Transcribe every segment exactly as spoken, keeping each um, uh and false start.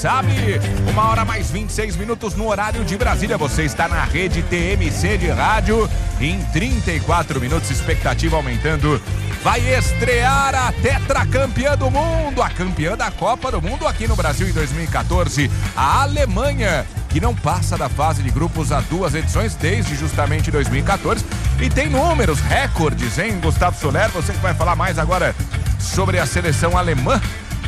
Sabe, uma hora mais vinte e seis minutos no horário de Brasília. Você está na rede T M C de rádio. Em trinta e quatro minutos, expectativa aumentando. Vai estrear a tetracampeã do mundo, a campeã da Copa do Mundo aqui no Brasil em dois mil e quatorze. A Alemanha, que não passa da fase de grupos há duas edições, desde justamente dois mil e quatorze. E tem números, recordes, hein, Gustavo Soler? Você que vai falar mais agora sobre a seleção alemã.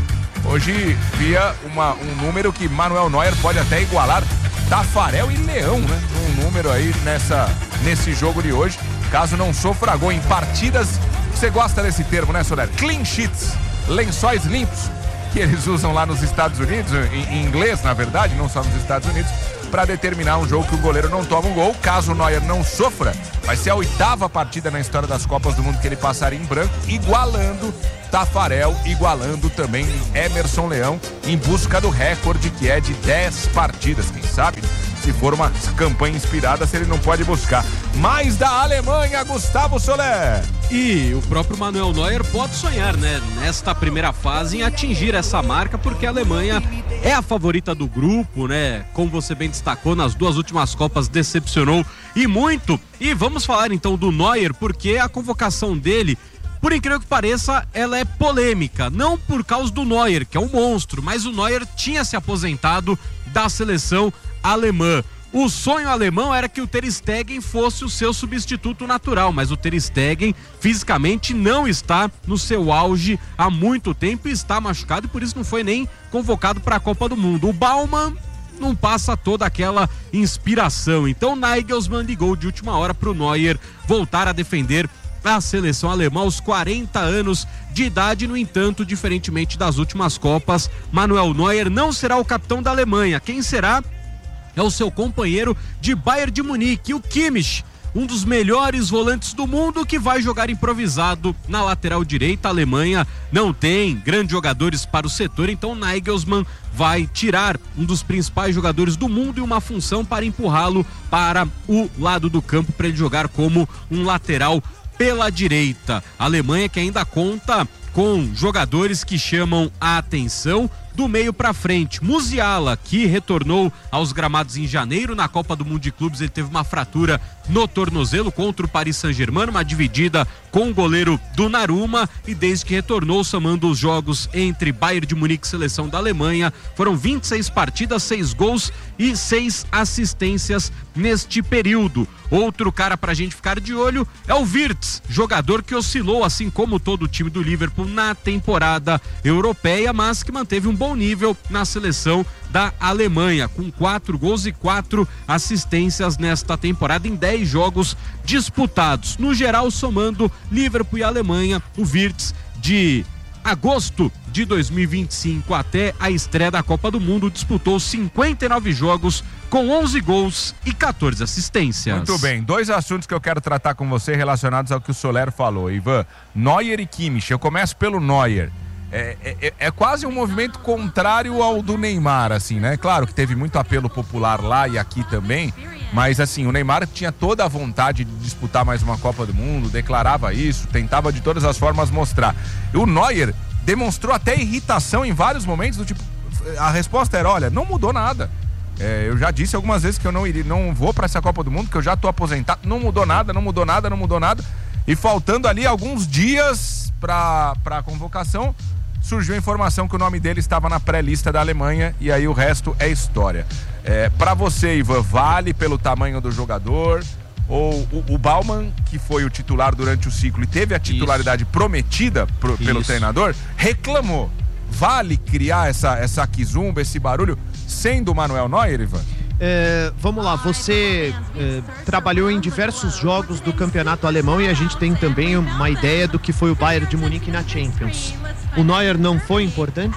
Hoje via uma, um número que Manuel Neuer pode até igualar Tafarel e Leão, né? Um número aí nessa, nesse jogo de hoje, caso não sofra gol em partidas. Você gosta desse termo, né, Soler? Clean sheets, lençóis limpos, que eles usam lá nos Estados Unidos, em, em inglês, na verdade, não só nos Estados Unidos, para determinar um jogo que o goleiro não toma um gol. Caso o Neuer não sofra, vai ser a oitava partida na história das Copas do Mundo que ele passaria em branco, igualando Tafarel, igualando também Emerson Leão, em busca do recorde que é de dez partidas. Quem sabe, se for uma campanha inspirada, se ele não pode buscar. Mais da Alemanha, Gustavo Soler. E o próprio Manuel Neuer pode sonhar, né, nesta primeira fase, em atingir essa marca, porque a Alemanha é a favorita do grupo, né? Como você bem destacou, nas duas últimas Copas decepcionou e muito. E vamos falar então do Neuer, porque a convocação dele, por incrível que pareça, ela é polêmica. Não por causa do Neuer, que é um monstro, mas o Neuer tinha se aposentado da seleção alemã. O sonho alemão era que o Ter Stegen fosse o seu substituto natural, mas o Ter Stegen fisicamente não está no seu auge há muito tempo e está machucado, e por isso não foi nem convocado para a Copa do Mundo. O Baumann não passa toda aquela inspiração. Então Nagelsmann ligou de última hora para o Neuer voltar a defender a seleção alemã aos quarenta anos de idade. No entanto, diferentemente das últimas Copas, Manuel Neuer não será o capitão da Alemanha. Quem será? É o seu companheiro de Bayern de Munique, o Kimmich, um dos melhores volantes do mundo, que vai jogar improvisado na lateral direita. A Alemanha não tem grandes jogadores para o setor, então Nagelsmann vai tirar um dos principais jogadores do mundo e uma função para empurrá-lo para o lado do campo, para ele jogar como um lateral pela direita. A Alemanha que ainda conta com jogadores que chamam a atenção do meio para frente. Musiala, que retornou aos gramados em janeiro na Copa do Mundo de Clubes, ele teve uma fratura no tornozelo contra o Paris Saint-Germain, uma dividida com o goleiro Donnarumma, e desde que retornou, somando os jogos entre Bayern de Munique e seleção da Alemanha, foram vinte e seis partidas, seis gols e seis assistências neste período. Outro cara pra gente ficar de olho é o Wirtz, jogador que oscilou, assim como todo o time do Liverpool, na temporada europeia, mas que manteve um bom nível na seleção da Alemanha, com quatro gols e quatro assistências nesta temporada em dez jogos disputados. No geral, somando Liverpool e Alemanha, o Wirtz, de agosto de dois mil e vinte e cinco até a estreia da Copa do Mundo, disputou cinquenta e nove jogos com onze gols e quatorze assistências. Muito bem, dois assuntos que eu quero tratar com você relacionados ao que o Soler falou, Ivan. Neuer e Kimmich. Eu começo pelo Neuer. É, é, é quase um movimento contrário ao do Neymar, assim, né? Claro que teve muito apelo popular lá e aqui também, mas assim, o Neymar tinha toda a vontade de disputar mais uma Copa do Mundo, declarava isso, tentava de todas as formas mostrar. E o Neuer demonstrou até irritação em vários momentos, do tipo, a resposta era, olha, não mudou nada. É, eu já disse algumas vezes que eu não, iria, não vou para essa Copa do Mundo, que eu já tô aposentado, não mudou nada, não mudou nada, não mudou nada. E faltando ali alguns dias para a convocação, surgiu a informação que o nome dele estava na pré-lista da Alemanha, e aí o resto é história. É, para você, Ivan, vale pelo tamanho do jogador? Ou o, o Baumann, que foi o titular durante o ciclo e teve a titularidade Isso. prometida pro, pelo treinador, reclamou. Vale criar essa, essa quizumba, esse barulho, sendo o Manuel Neuer, Ivan? É, vamos lá, você é, trabalhou em diversos jogos do campeonato alemão e a gente tem também uma ideia do que foi o Bayern de Munique na Champions. O Neuer não foi importante?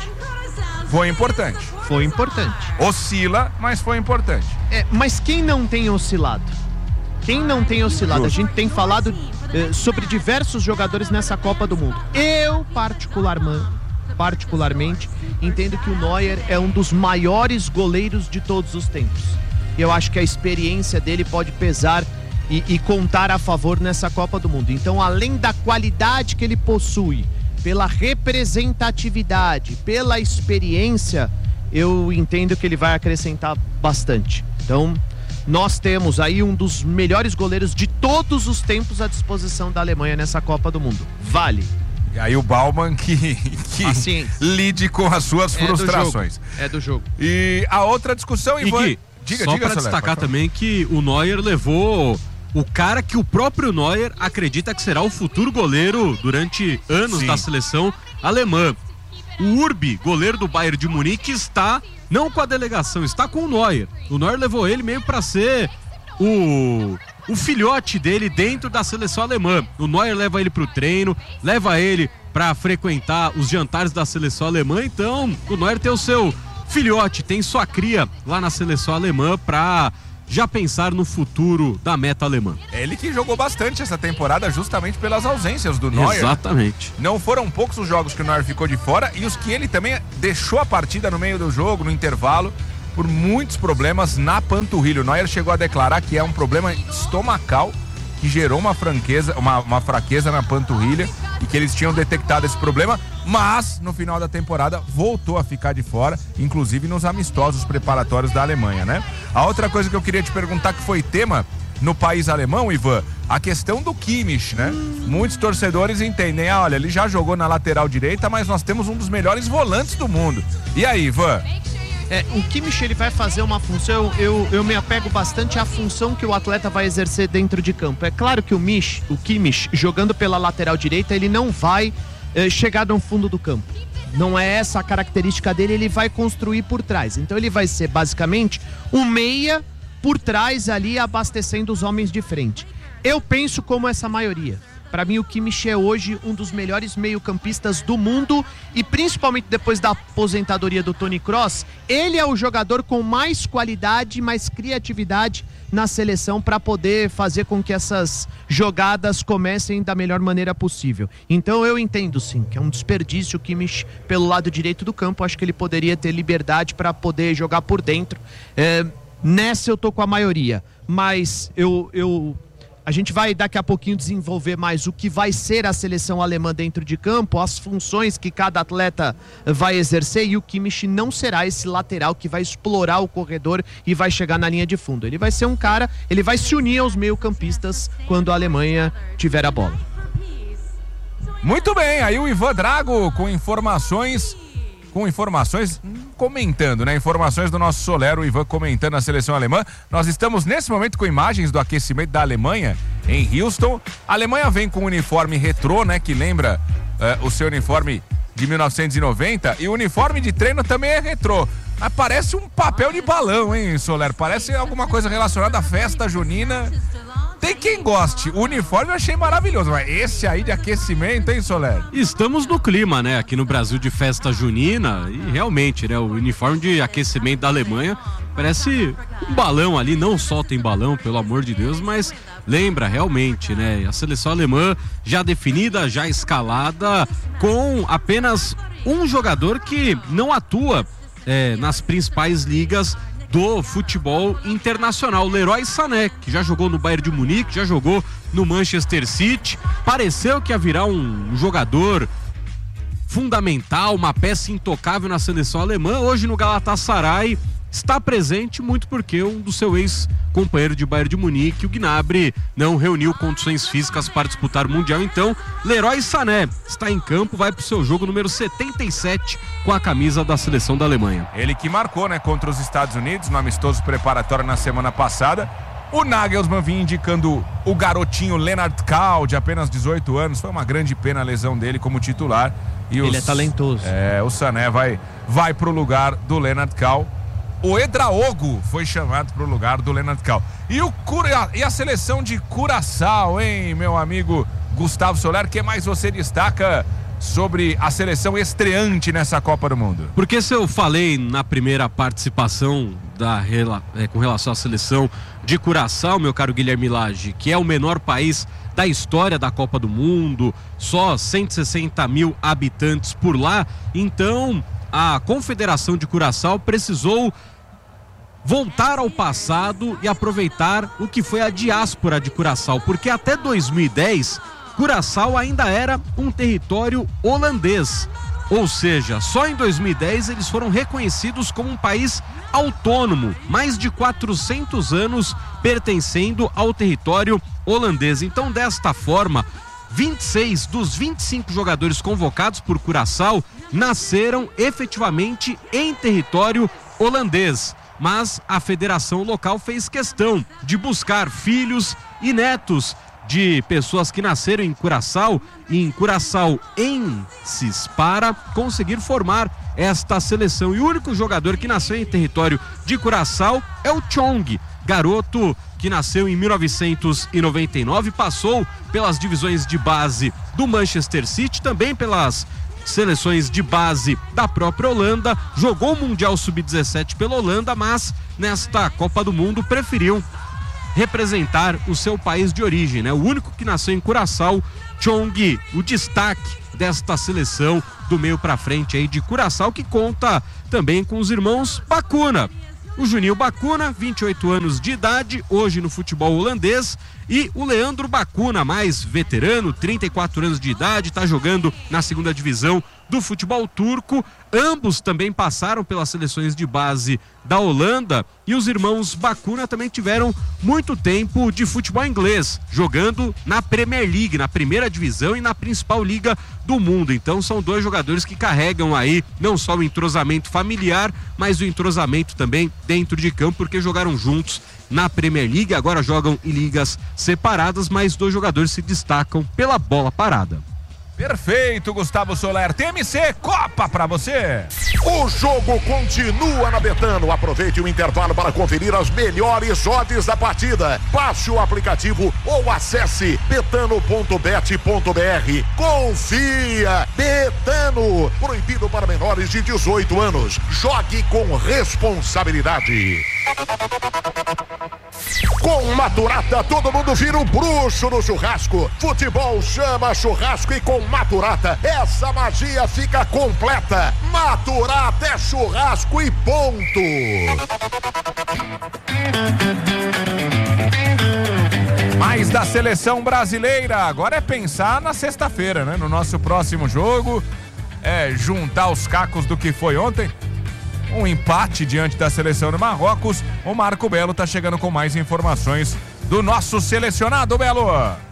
Foi importante. Foi importante. Oscila, mas foi importante. É, mas quem não tem oscilado? Quem não tem oscilado? A gente tem falado é, sobre diversos jogadores nessa Copa do Mundo. Eu, particularmente, particularmente, entendo que o Neuer é um dos maiores goleiros de todos os tempos. Eu acho que a experiência dele pode pesar e, e contar a favor nessa Copa do Mundo. Então, além da qualidade que ele possui, pela representatividade, pela experiência, eu entendo que ele vai acrescentar bastante. Então, nós temos aí um dos melhores goleiros de todos os tempos à disposição da Alemanha nessa Copa do Mundo. Vale. E aí o Baumann que, que assim, lide com as suas é frustrações. Do jogo. É do jogo. E a outra discussão, Ivan... Gui, diga, só diga, pra Soler, destacar também que o Neuer levou o cara que o próprio Neuer acredita que será o futuro goleiro durante anos Sim. da seleção alemã. O Urbi, goleiro do Bayern de Munique, está não com a delegação, está com o Neuer. O Neuer levou ele meio para ser o, o filhote dele dentro da seleção alemã. O Neuer leva ele pro treino, leva ele para frequentar os jantares da seleção alemã. Então, o Neuer tem o seu filhote, tem sua cria lá na seleção alemã para já pensar no futuro da meta alemã. Ele que jogou bastante essa temporada justamente pelas ausências do Neuer. Exatamente. Não foram poucos os jogos que o Neuer ficou de fora e os que ele também deixou a partida no meio do jogo, no intervalo, por muitos problemas na panturrilha. O Neuer chegou a declarar que é um problema estomacal que gerou uma, franqueza, uma, uma fraqueza na panturrilha e que eles tinham detectado esse problema, mas no final da temporada voltou a ficar de fora, inclusive nos amistosos preparatórios da Alemanha, né? A outra coisa que eu queria te perguntar, que foi tema no país alemão, Ivan, a questão do Kimmich, né? Muitos torcedores entendem, ah, olha, ele já jogou na lateral direita, mas nós temos um dos melhores volantes do mundo. E aí, Ivan? É, o Kimmich, ele vai fazer uma função, eu, eu me apego bastante à função que o atleta vai exercer dentro de campo. É claro que o, Mich, o Kimmich, jogando pela lateral direita, ele não vai eh, chegar no fundo do campo. Não é essa a característica dele, ele vai construir por trás. Então ele vai ser basicamente um meia por trás ali, abastecendo os homens de frente. Eu penso como essa maioria. Para mim, o Kimmich é hoje um dos melhores meio-campistas do mundo e principalmente depois da aposentadoria do Toni Kroos, ele é o jogador com mais qualidade, mais criatividade na seleção para poder fazer com que essas jogadas comecem da melhor maneira possível. Então eu entendo sim que é um desperdício o Kimmich pelo lado direito do campo. Acho que ele poderia ter liberdade para poder jogar por dentro. É, nessa eu tô com a maioria, mas eu... eu A gente vai daqui a pouquinho desenvolver mais o que vai ser a seleção alemã dentro de campo, as funções que cada atleta vai exercer, e o Kimmich não será esse lateral que vai explorar o corredor e vai chegar na linha de fundo. Ele vai ser um cara, ele vai se unir aos meio-campistas quando a Alemanha tiver a bola. Muito bem, aí o Ivan Drago com informações... com informações, comentando, né? Informações do nosso Soler, o Ivan comentando a seleção alemã. Nós estamos nesse momento com imagens do aquecimento da Alemanha em Houston. A Alemanha vem com um uniforme retrô, né? Que lembra uh, o seu uniforme de mil novecentos e noventa, e o uniforme de treino também é retrô. Mas parece um papel de balão, hein, Soler? Parece alguma coisa relacionada à festa junina. Tem quem goste. O uniforme eu achei maravilhoso, mas esse aí de aquecimento, hein, Soler? Estamos no clima, né, aqui no Brasil, de festa junina, e realmente, né, o uniforme de aquecimento da Alemanha parece um balão ali. Não só tem balão, pelo amor de Deus, mas lembra realmente, né, a seleção alemã já definida, já escalada, com apenas um jogador que não atua é, nas principais ligas do futebol internacional, Leroy Sané, que já jogou no Bayern de Munique, já jogou no Manchester City, pareceu que ia virar um jogador fundamental, uma peça intocável na seleção alemã. Hoje no Galatasaray está presente muito porque um do seu ex-companheiro de Bayern de Munique, o Gnabry, não reuniu condições físicas para disputar o Mundial. Então, Leroy Sané está em campo, vai para o seu jogo número setenta e sete com a camisa da seleção da Alemanha. Ele que marcou, né, contra os Estados Unidos no amistoso preparatório na semana passada. O Nagelsmann vinha indicando o garotinho Lennart Kahl, de apenas dezoito anos. Foi uma grande pena a lesão dele como titular. E Ele os, é talentoso. É, o Sané vai, vai pro lugar do Lennart Kahl. O Edraogo foi chamado para o lugar do Lennart Kahl. E, o Cura... e a seleção de Curaçao, hein, meu amigo Gustavo Soler? O que mais você destaca sobre a seleção estreante nessa Copa do Mundo? Porque se eu falei na primeira participação da, é, com relação à seleção de Curaçao, meu caro Guilherme Lage, que é o menor país da história da Copa do Mundo, só cento e sessenta mil habitantes por lá, então a Confederação de Curaçao precisou voltar ao passado e aproveitar o que foi a diáspora de Curaçao, porque até dois mil e dez Curaçao ainda era um território holandês. Ou seja, só em dois mil e dez eles foram reconhecidos como um país autônomo, mais de quatrocentos anos pertencendo ao território holandês. Então, desta forma, vinte e seis dos vinte e cinco jogadores convocados por Curaçao nasceram efetivamente em território holandês. Mas a federação local fez questão de buscar filhos e netos de pessoas que nasceram em Curaçao e em Curaçaoenses para conseguir formar esta seleção. E o único jogador que nasceu em território de Curaçao é o Chong, garoto que nasceu em mil novecentos e noventa e nove, passou pelas divisões de base do Manchester City, também pelas seleções de base da própria Holanda, jogou o Mundial sub dezessete pela Holanda, mas nesta Copa do Mundo preferiu representar o seu país de origem, né? O único que nasceu em Curaçao, Chong, o destaque desta seleção do meio pra frente aí de Curaçao, que conta também com os irmãos Bacuna. O Juninho Bacuna, vinte e oito anos de idade, hoje no futebol holandês, e o Leandro Bacuna, mais veterano, trinta e quatro anos de idade, está jogando na segunda divisão do futebol turco. Ambos também passaram pelas seleções de base da Holanda, e os irmãos Bacuna também tiveram muito tempo de futebol inglês, jogando na Premier League, na primeira divisão e na principal liga do mundo. Então são dois jogadores que carregam aí não só o entrosamento familiar, mas o entrosamento também dentro de campo, porque jogaram juntos na Premier League, agora jogam em ligas separadas, mas dois jogadores se destacam pela bola parada. Perfeito, Gustavo Soler. T M C Copa pra você. O jogo continua na Betano. Aproveite o intervalo para conferir as melhores odds da partida. Baixe o aplicativo ou acesse betano ponto bet ponto br. Confia! Betano. Proibido para menores de dezoito anos. Jogue com responsabilidade. Com Maturata, todo mundo vira um bruxo no churrasco. Futebol chama churrasco e com Maturata, essa magia fica completa. Maturata é churrasco e ponto. Mais da seleção brasileira, agora é pensar na sexta-feira, né? No nosso próximo jogo, é juntar os cacos do que foi ontem. Um empate diante da seleção do Marrocos. O Marco Belo tá chegando com mais informações do nosso selecionado, Belo.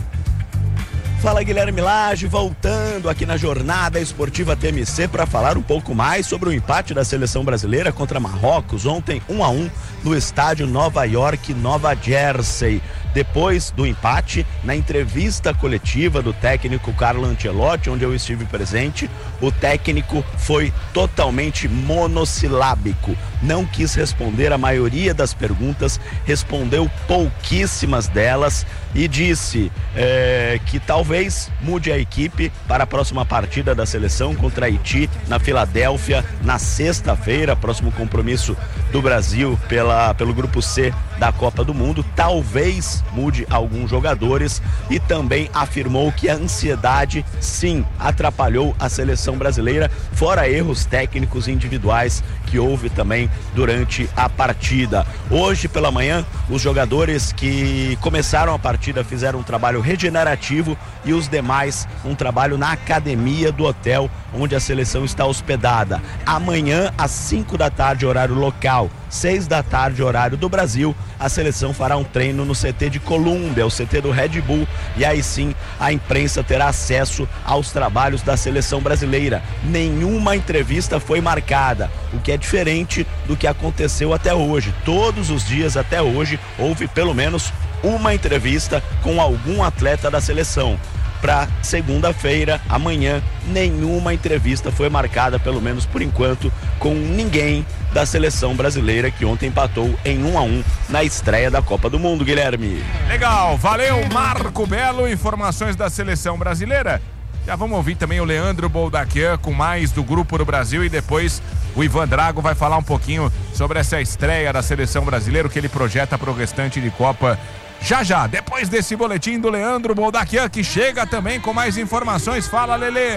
Fala, Guilherme Lage, voltando aqui na Jornada Esportiva T M C para falar um pouco mais sobre o empate da seleção brasileira contra Marrocos ontem, um a um, no estádio Nova York, Nova Jersey. Depois do empate, na entrevista coletiva do técnico Carlo Ancelotti, onde eu estive presente, o técnico foi totalmente monossilábico. Não quis responder a maioria das perguntas, respondeu pouquíssimas delas e disse é, que talvez mude a equipe para a próxima partida da seleção contra Haiti, na Filadélfia, na sexta-feira, próximo compromisso do Brasil pela, pelo grupo C da Copa do Mundo. Talvez mude alguns jogadores e também afirmou que a ansiedade sim atrapalhou a seleção brasileira, fora erros técnicos individuais que houve também durante a partida. Hoje pela manhã, os jogadores que começaram a partida fizeram um trabalho regenerativo e os demais um trabalho na academia do hotel onde a seleção está hospedada. Amanhã às cinco da tarde, horário local, seis da tarde, horário do Brasil, a seleção fará um treino no C T de Colômbia, o C T do Red Bull, e aí sim a imprensa terá acesso aos trabalhos da seleção brasileira. Nenhuma entrevista foi marcada, o que é diferente do que aconteceu até hoje. Todos os dias até hoje houve pelo menos uma entrevista com algum atleta da seleção. Para segunda-feira, amanhã, nenhuma entrevista foi marcada, pelo menos por enquanto, com ninguém da seleção brasileira, que ontem empatou em um a um na estreia da Copa do Mundo, Guilherme. Legal, valeu, Marco Belo, informações da seleção brasileira. Já vamos ouvir também o Leandro Boldaquian com mais do Grupo do Brasil, e depois o Ivan Drago vai falar um pouquinho sobre essa estreia da seleção brasileira, o que ele projeta para o restante de Copa. Já já, depois desse boletim do Leandro Boldaquian, que chega também com mais informações. Fala, Lelê!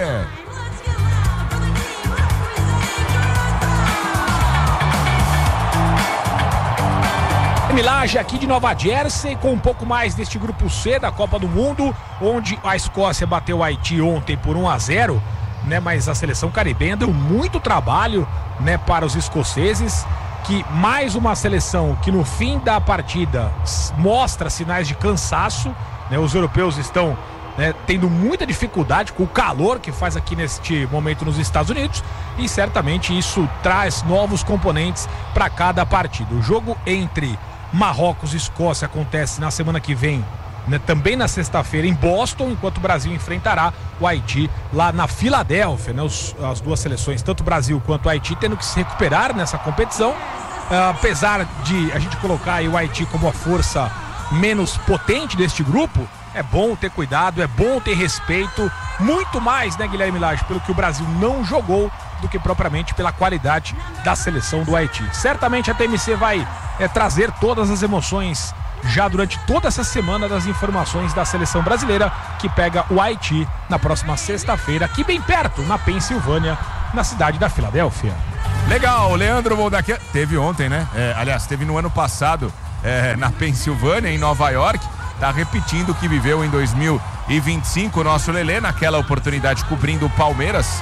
Milagre aqui de Nova Jersey, com um pouco mais deste grupo C da Copa do Mundo, onde a Escócia bateu o Haiti ontem por um a zero. né? Mas a seleção caribenha deu muito trabalho, né, para os escoceses, que mais uma seleção que no fim da partida mostra sinais de cansaço, né? Os europeus estão, né, tendo muita dificuldade com o calor que faz aqui neste momento nos Estados Unidos, e certamente isso traz novos componentes para cada partida. O jogo entre Marrocos e Escócia acontece na semana que vem, né, também na sexta-feira em Boston, enquanto o Brasil enfrentará o Haiti lá na Filadélfia, né? Os, as duas seleções, tanto o Brasil quanto o Haiti, tendo que se recuperar nessa competição, uh, apesar de a gente colocar aí o Haiti como a força menos potente deste grupo. É bom ter cuidado, é bom ter respeito, muito mais, né, Guilherme Lage, pelo que o Brasil não jogou do que propriamente pela qualidade da seleção do Haiti. Certamente a T M C vai é, trazer todas as emoções já durante toda essa semana das informações da seleção brasileira, que pega o Haiti na próxima sexta-feira, aqui bem perto, na Pensilvânia, na cidade da Filadélfia. Legal, Leandro Boldaquia teve ontem, né? É, aliás, teve no ano passado é, na Pensilvânia, em Nova York. Tá repetindo o que viveu em dois mil e vinte e cinco o nosso Lelê, naquela oportunidade cobrindo o Palmeiras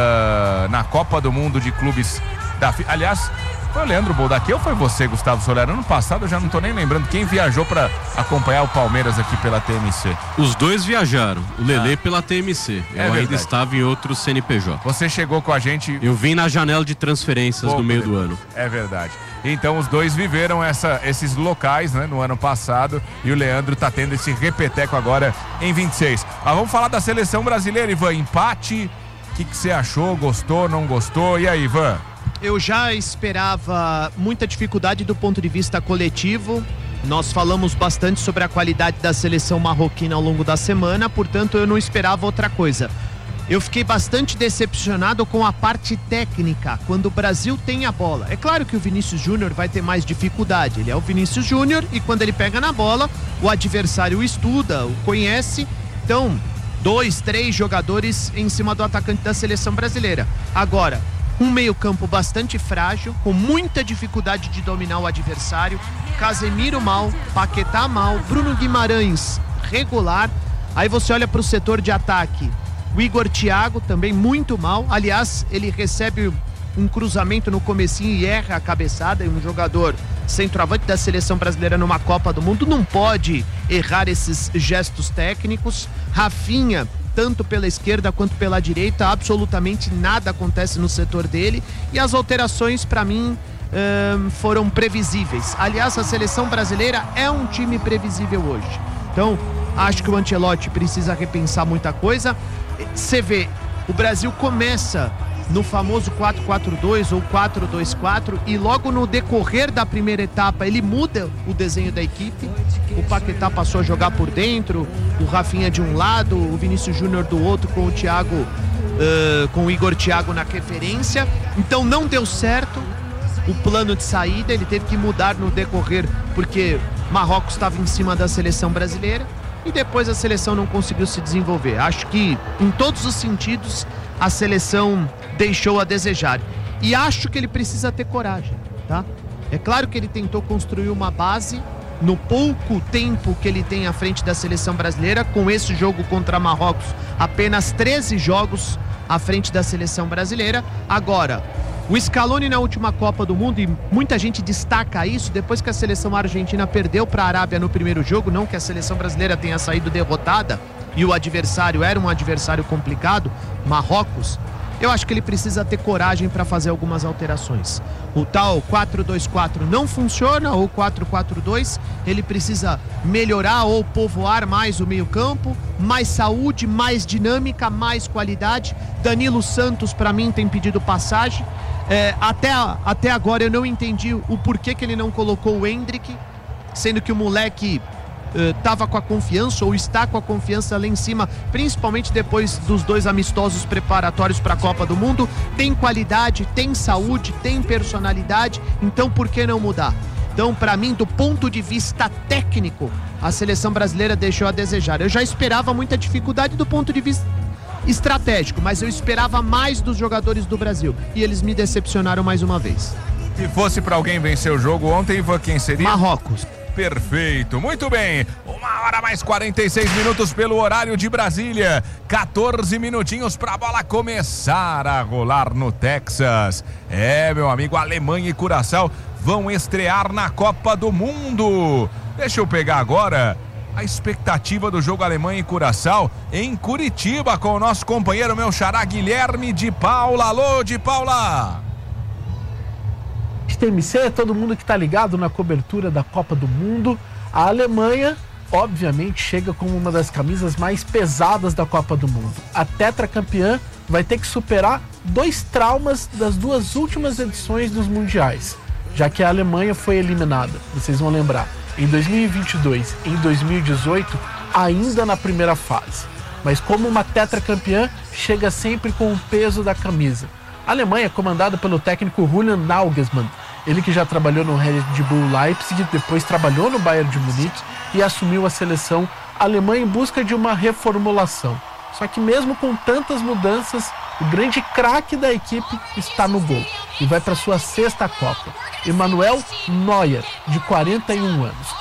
uh, na Copa do Mundo de Clubes da FIFA. Aliás, foi o Leandro Boldaquia ou foi você, Gustavo Soler? Ano passado eu já não tô nem lembrando quem viajou para acompanhar o Palmeiras aqui pela T M C. Os dois viajaram, o Lelê ah. pela T M C. Eu é ainda verdade. Estava em outro C N P J. Você chegou com a gente... Eu vim na janela de transferências Pouco no meio depois. do ano. É verdade. Então os dois viveram essa, esses locais, né, no ano passado, e o Leandro tá tendo esse repeteco agora em vinte e seis. Mas vamos falar da seleção brasileira, Ivan. Empate, o que você achou? Gostou, não gostou? E aí, Ivan? Eu já esperava muita dificuldade do ponto de vista coletivo. Nós falamos bastante sobre a qualidade da seleção marroquina ao longo da semana, portanto eu não esperava outra coisa. Eu fiquei bastante decepcionado com a parte técnica, quando o Brasil tem a bola. É claro que o Vinícius Júnior vai ter mais dificuldade, ele é o Vinícius Júnior e quando ele pega na bola, o adversário o estuda, o conhece. Então, dois, três jogadores em cima do atacante da seleção brasileira. Agora, um meio-campo bastante frágil, com muita dificuldade de dominar o adversário. Casemiro mal, Paquetá mal, Bruno Guimarães regular. Aí você olha para o setor de ataque. O Igor Thiago também muito mal. Aliás, ele recebe um cruzamento no comecinho e erra a cabeçada. E um jogador centroavante da seleção brasileira numa Copa do Mundo não pode errar esses gestos técnicos. Rafinha, tanto pela esquerda quanto pela direita, absolutamente nada acontece no setor dele. E as alterações, para mim, hum, foram previsíveis. Aliás, a seleção brasileira é um time previsível hoje. Então, acho que o Ancelotti precisa repensar muita coisa. Você vê, o Brasil começa no famoso quatro quatro dois ou quatro dois quatro e logo no decorrer da primeira etapa ele muda o desenho da equipe. O Paquetá passou a jogar por dentro, o Rafinha de um lado, o Vinícius Júnior do outro, com o Thiago, uh, com o Igor Thiago na referência. Então não deu certo o plano de saída, ele teve que mudar no decorrer porque Marrocos estava em cima da seleção brasileira. E depois a seleção não conseguiu se desenvolver. Acho que, em todos os sentidos, a seleção deixou a desejar. E acho que ele precisa ter coragem, tá? É claro que ele tentou construir uma base no pouco tempo que ele tem à frente da seleção brasileira. Com esse jogo contra Marrocos, apenas treze jogos à frente da seleção brasileira. Agora, o Scaloni na última Copa do Mundo, e muita gente destaca isso, depois que a seleção argentina perdeu para a Arábia no primeiro jogo, não que a seleção brasileira tenha saído derrotada, e o adversário era um adversário complicado, Marrocos, eu acho que ele precisa ter coragem para fazer algumas alterações. O tal quatro dois quatro não funciona, ou quatro quatro dois, ele precisa melhorar ou povoar mais o meio-campo, mais saúde, mais dinâmica, mais qualidade. Danilo Santos, para mim, tem pedido passagem. É, até, até agora eu não entendi o porquê que ele não colocou o Endrick, sendo que o moleque estava uh, com a confiança ou está com a confiança lá em cima, principalmente depois dos dois amistosos preparatórios para a Copa do Mundo. Tem qualidade, tem saúde, tem personalidade, então por que não mudar? Então, para mim, do ponto de vista técnico, a seleção brasileira deixou a desejar. Eu já esperava muita dificuldade do ponto de vista estratégico, mas eu esperava mais dos jogadores do Brasil e eles me decepcionaram mais uma vez. Se fosse para alguém vencer o jogo ontem, Ivan, quem seria? Marrocos. perfeito. Muito bem, uma hora mais quarenta e seis minutos pelo horário de Brasília. quatorze minutinhos para a bola começar a rolar no Texas. É, meu amigo, Alemanha e Curaçao vão estrear na Copa do Mundo. Deixa eu pegar agora a expectativa do jogo Alemanha e Curaçao em Curitiba com o nosso companheiro, meu xará Guilherme de Paula. Alô, de Paula! T M C, todo mundo que está ligado na cobertura da Copa do Mundo. A Alemanha, obviamente, chega como uma das camisas mais pesadas da Copa do Mundo. A tetracampeã vai ter que superar dois traumas das duas últimas edições dos mundiais, já que a Alemanha foi eliminada, vocês vão lembrar, em dois mil e vinte e dois e em dois mil e dezoito, ainda na primeira fase. Mas como uma tetracampeã, chega sempre com o peso da camisa. A Alemanha é comandada pelo técnico Julian Nagelsmann, ele que já trabalhou no Red Bull Leipzig, depois trabalhou no Bayern de Munique e assumiu a seleção alemã em busca de uma reformulação. Só que mesmo com tantas mudanças, o grande craque da equipe está no gol e vai para sua sexta Copa. Manuel Neuer, de quarenta e um anos.